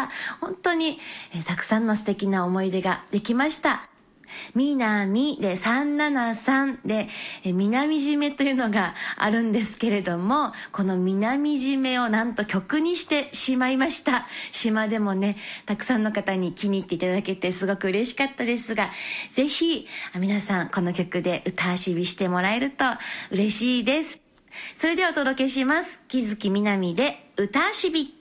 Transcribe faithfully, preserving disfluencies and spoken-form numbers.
。本当に、えー、たくさんの素敵な思い出ができました。みなみでさんななさんで、え南締めというのがあるんですけれども、この南締めをなんと曲にしてしまいました。島でもね、たくさんの方に気に入っていただけてすごく嬉しかったですが、ぜひ皆さんこの曲で歌遊びしてもらえると嬉しいです。それではお届けします。木月みなみで歌遊び。